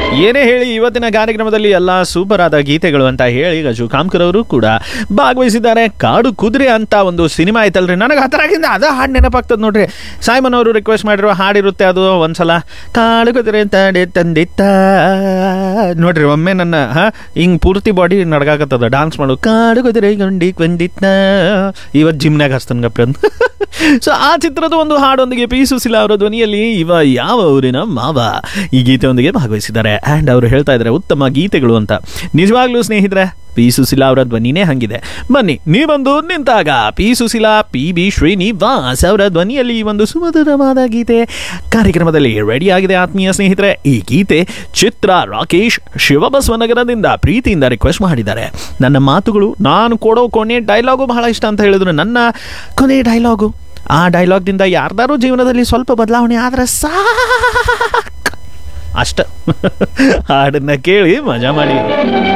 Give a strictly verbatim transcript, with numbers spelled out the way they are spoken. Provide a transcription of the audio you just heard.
ಏನೇ ಹೇಳಿ ಇವತ್ತಿನ ಕಾರ್ಯಕ್ರಮದಲ್ಲಿ ಎಲ್ಲ ಸೂಪರ್ ಆದ ಗೀತೆಗಳು ಅಂತ ಹೇಳಿ ಗಜು ಕಾಮ್ಕರ್ ಅವರು ಕೂಡ ಭಾಗವಹಿಸಿದ್ದಾರೆ. ಕಾಡು ಕುದುರೆ ಅಂತ ಒಂದು ಸಿನಿಮಾ ಐತಲ್ರಿ, ನನಗೆ ಹತ್ತರಾಗಿಂದ ಅದ ಹಾಡು ನೆನಪಾಗ್ತದೆ ನೋಡ್ರಿ. ಸಾಯ್ಮನ್ ಅವರು ರಿಕ್ವೆಸ್ಟ್ ಮಾಡಿರೋ ಹಾಡಿರುತ್ತೆ ಅದು. ಒಂದ್ಸಲ ಕಾಡು ಕುದುರೆ ತಡೆ ತಂದಿತ್ತ ನೋಡ್ರಿ, ಒಮ್ಮೆ ನನ್ನ ಹಾ ಹಿಂಗೆ ಪೂರ್ತಿ ಬಾಡಿ ನಡ್ಗಾಕತ್ತದ ಡ್ಯಾನ್ಸ್ ಮಾಡು. ಕಾಡು ಕುದುರೆ ಗಂಡಿ ಬಂದಿತ್ತ ಇವತ್ತು ಜಿಮ್ನಾಗ ಹಸ್ತನ್ ಗಪ್ಪ ಅಂತ. ಸೊ ಆ ಚಿತ್ರದ ಒಂದು ಹಾಡೊಂದಿಗೆ ಪಿ ಸುಶೀಲಾ ಅವರ ಧ್ವನಿಯಲ್ಲಿ ಇವ ಯಾವ ಊರಿನ ಮಾವ ಈ ಗೀತೆಯೊಂದಿಗೆ ಭಾಗವಹಿಸಿದ್ದಾರೆ. ಆ್ಯಂಡ್ ಅವರು ಹೇಳ್ತಾ ಇದ್ದಾರೆ ಉತ್ತಮ ಗೀತೆಗಳು ಅಂತ. ನಿಜವಾಗ್ಲೂ ಸ್ನೇಹಿತರೆ, ಪಿ ಸುಶೀಲಾ ಅವರ ಧ್ವನಿನೇ ಹಂಗಿದೆ. ಬನ್ನಿ ನೀವೊಂದು ನಿಂತಾಗ P Sushila P B Srinivas ಅವರ ಧ್ವನಿಯಲ್ಲಿ ಈ ಒಂದು ಸುಮಧುರವಾದ ಗೀತೆ ಕಾರ್ಯಕ್ರಮದಲ್ಲಿ ರೆಡಿ ಆಗಿದೆ. ಆತ್ಮೀಯ ಸ್ನೇಹಿತರೆ, ಈ ಗೀತೆ ಚಿತ್ರ ರಾಕೇಶ್ ಶಿವಬಸವನಗರದಿಂದ ಪ್ರೀತಿಯಿಂದ ರಿಕ್ವೆಸ್ಟ್ ಮಾಡಿದ್ದಾರೆ. ನನ್ನ ಮಾತುಗಳು ನಾನು ಕೊಡೋ ಕೊನೆ ಡೈಲಾಗು ಬಹಳ ಇಷ್ಟ ಅಂತ ಹೇಳಿದ್ರು. ನನ್ನ ಕೊನೆ ಡೈಲಾಗು, ಆ ಡೈಲಾಗ್ದಿಂದ ಯಾರ್ದಾರು ಜೀವನದಲ್ಲಿ ಸ್ವಲ್ಪ ಬದಲಾವಣೆ ಆದ್ರೆ ಸಾಕು ಅಷ್ಟ. ಹಾಡನ್ನ ಕೇಳಿ ಮಜಾ ಮಾಡಿ.